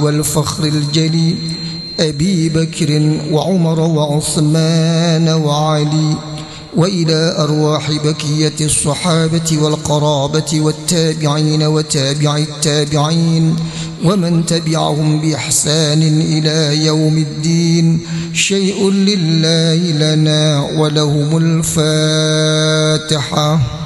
والفخر الجلي أبي بكر وعمر وعثمان وعلي، وإلى أرواح بقية الصحابة والقرابة والتابعين وتابع التابعين ومن تبعهم بإحسان إلى يوم الدين. شيء لله لنا ولهم الفاتحة.